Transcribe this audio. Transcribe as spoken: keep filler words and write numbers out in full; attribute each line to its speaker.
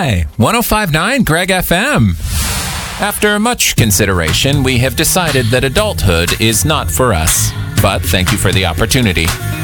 Speaker 1: Hi, one oh five point nine Greg F M. After much consideration, we have decided that adulthood is not for us. But thank you for the opportunity.